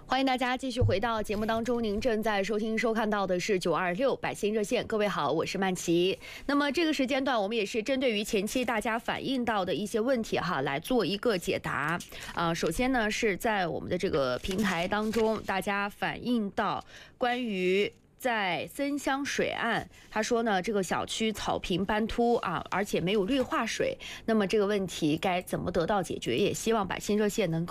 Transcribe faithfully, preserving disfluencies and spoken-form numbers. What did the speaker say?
欢迎大家继续回到节目当中，您正在收听收看到的是九二六百姓热线。各位好，我是曼琪。那么这个时间段，我们也是针对于前期大家反映到的一些问题哈，来做一个解答。啊、呃，首先呢是在我们的这个平台当中，大家反映到关于。在森乡水岸，他说呢，这个小区草坪斑秃啊，而且没有绿化水，那么这个问题该怎么得到解决？也希望百姓热线能够。